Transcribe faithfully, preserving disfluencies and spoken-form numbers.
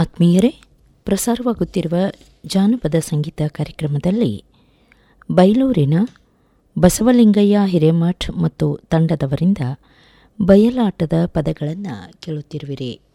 ಆತ್ಮೀಯರೇ, ಪ್ರಸಾರವಾಗುತ್ತಿರುವ ಜಾನಪದ ಸಂಗೀತ ಕಾರ್ಯಕ್ರಮದಲ್ಲಿ ಬೈಲೂರಿನ ಬಸವಲಿಂಗಯ್ಯ ಹಿರೇಮಠ್ ಮತ್ತು ತಂಡದವರಿಂದ ಬಯಲಾಟದ ಪದಗಳನ್ನು ಕೇಳುತ್ತಿರುವಿರಿ.